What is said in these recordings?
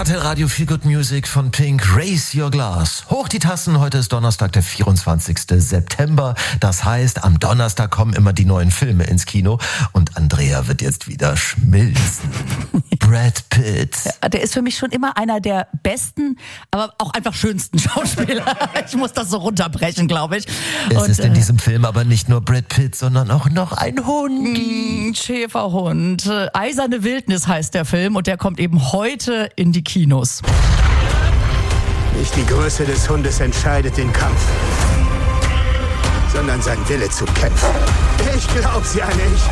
RTL Radio Feel Good Music von Pink, Raise Your Glass. Hoch die Tassen, heute ist Donnerstag, der 24. September. Das heißt, am Donnerstag kommen immer die neuen Filme ins Kino und Andrea wird jetzt wieder schmilzen. Brad Pitt. Ja, der ist für mich schon immer einer der besten, aber auch einfach schönsten Schauspieler. Ich muss das so runterbrechen, glaube ich. Es ist in diesem Film aber nicht nur Brad Pitt, sondern auch noch ein Hund. Schäferhund. Eiserne Wildnis heißt der Film und der kommt eben heute in die Kinos. Nicht die Größe des Hundes entscheidet den Kampf, sondern sein Wille zu kämpfen. Ich glaub's ja nicht.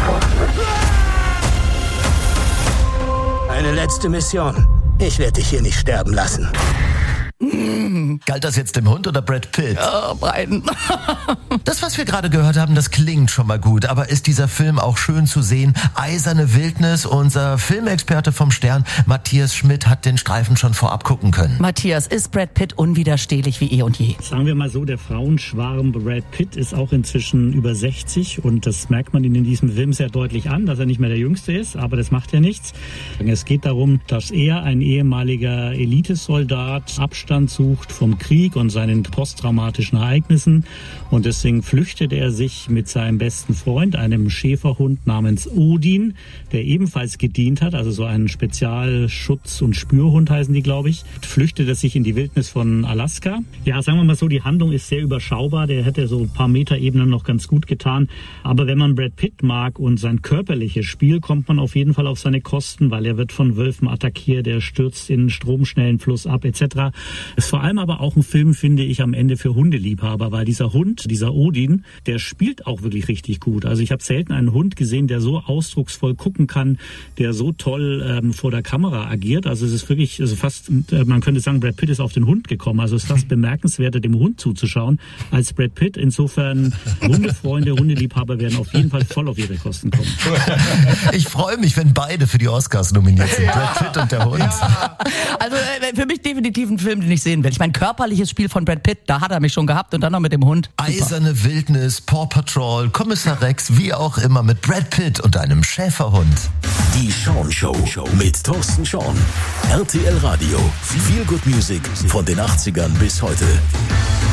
Eine letzte Mission. Ich werde dich hier nicht sterben lassen. Galt das jetzt dem Hund oder Brad Pitt? Ja, beiden. Das, was wir gerade gehört haben, das klingt schon mal gut. Aber ist dieser Film auch schön zu sehen? Eiserne Wildnis, unser Filmexperte vom Stern, Matthias Schmidt, hat den Streifen schon vorab gucken können. Matthias, ist Brad Pitt unwiderstehlich wie eh und je? Sagen wir mal so, der Frauenschwarm Brad Pitt ist auch inzwischen über 60 und das merkt man ihn in diesem Film sehr deutlich an, dass er nicht mehr der Jüngste ist, aber das macht ja nichts. Es geht darum, dass er, ein ehemaliger Elitesoldat, Abstand sucht vom Krieg und seinen posttraumatischen Ereignissen und deswegen flüchtet er sich mit seinem besten Freund, einem Schäferhund namens Odin, der ebenfalls gedient hat, also so ein Spezialschutz- und Spürhund heißen die, glaube ich, flüchtet er sich in die Wildnis von Alaska. Ja, sagen wir mal so, die Handlung ist sehr überschaubar, der hätte so ein paar Meterebenen noch ganz gut getan, aber wenn man Brad Pitt mag und sein körperliches Spiel, kommt man auf jeden Fall auf seine Kosten, weil er wird von Wölfen attackiert, er stürzt in einen stromschnellen Fluss ab etc. Ist vor allem aber auch ein Film, finde ich, am Ende für Hundeliebhaber, weil dieser Hund, dieser Odin, der spielt auch wirklich richtig gut. Also ich habe selten einen Hund gesehen, der so ausdrucksvoll gucken kann, der so toll vor der Kamera agiert. Also es ist wirklich, also fast, man könnte sagen, Brad Pitt ist auf den Hund gekommen. Also ist das bemerkenswerter, dem Hund zuzuschauen, als Brad Pitt. Insofern, Hundefreunde, Hundeliebhaber werden auf jeden Fall voll auf ihre Kosten kommen. Ich freue mich, wenn beide für die Oscars nominiert sind, Brad Pitt und der Hund. Ja. Also für mich definitiv ein Film, den ich sehen will. Ich meine, körperliches Spiel von Brad Pitt, da hat er mich schon gehabt und dann noch mit dem Hund. Super. Eiserne Wildnis, Paw Patrol, Kommissar Rex, wie auch immer, mit Brad Pitt und einem Schäferhund. Die Sean Show mit Thorsten Sean. RTL Radio. Feel Good Music von den 80ern bis heute.